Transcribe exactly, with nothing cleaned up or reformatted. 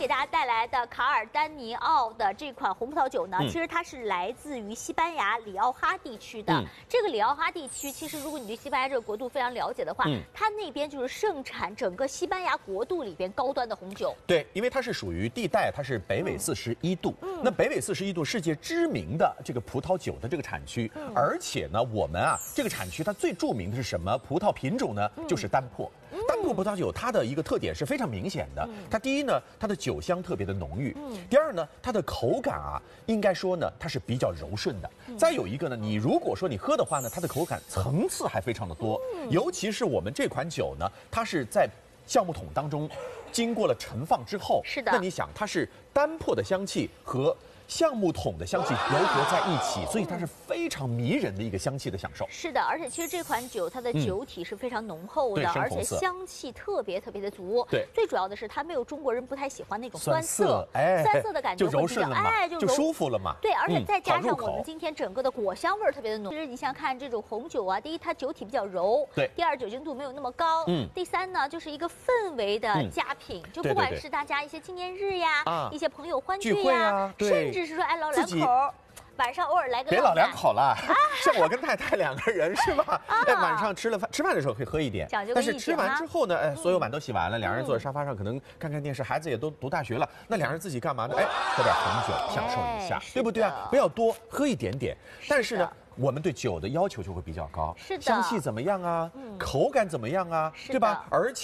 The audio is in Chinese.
给大家带来的卡尔丹尼奥的这款红葡萄酒呢， 嗯、 其实它是来自于西班牙里奥哈地区的。嗯、这个里奥哈地区，其实如果你对西班牙这个国度非常了解的话，嗯、它那边就是盛产整个西班牙国度里边高端的红酒。 对，因为它是属于地带，它是北纬四十一度。嗯、那北纬四十一度，世界知名的这个葡萄酒的这个产区，嗯、而且呢，我们啊这个产区它最著名的是什么葡萄品种呢？嗯、就是丹珀。丹珀葡萄酒它的一个特点是非常明显的，它第一呢，它的酒香特别的浓郁；第二呢，它的口感啊，应该说呢，它是比较柔顺的。再有一个呢，你如果说你喝的话呢，它的口感层次还非常的多，尤其是我们这款酒呢，它是在橡木桶当中经过了陈放之后， 是的。 那你想，它是丹珀的香气和橡木桶的香气糅合在一起，所以它是非常迷人的一个香气的享受。 是的，而且其实这款酒它的酒体是非常浓厚的，嗯、而且香气特别特别的足。 对， 最主要的是它没有中国人不太喜欢那种酸涩， 涩哎， 酸涩的感觉就柔顺了嘛， 哎， 就, 就舒服了嘛。 对，而且再加上我们今天整个的果香味儿特别的浓。其实你想看这种红酒啊，第一它酒体比较柔， 对； 第二酒精度没有那么高，嗯；第三呢就是一个氛围的佳品，嗯、就不管是大家一些纪念日呀， 啊、 一些朋友欢聚呀， 啊、甚至是说哎老两口。晚上偶尔来个别老两口了，像我跟太太两个人是吧？哎，晚上吃了饭，吃饭的时候可以喝一点，但是吃完之后呢，哎，所有碗都洗完了，两人坐在沙发上，可能看看电视，孩子也都读大学了，那两人自己干嘛呢？哎，喝点红酒，享受一下，对不对啊？不要多，喝一点点。但是呢，我们对酒的要求就会比较高， 是的， 香气怎么样啊？口感怎么样啊？对吧？而且。